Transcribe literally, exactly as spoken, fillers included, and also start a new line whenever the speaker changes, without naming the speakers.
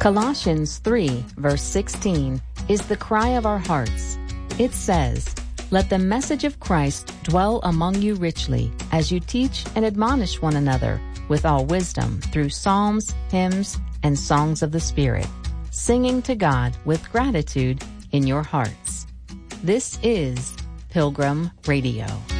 Colossians three, verse sixteen, is the cry of our hearts. It says, "Let the message of Christ dwell among you richly, as you teach and admonish one another with all wisdom through psalms, hymns, and songs of the Spirit, singing to God with gratitude in your hearts." This is Pilgrim Radio.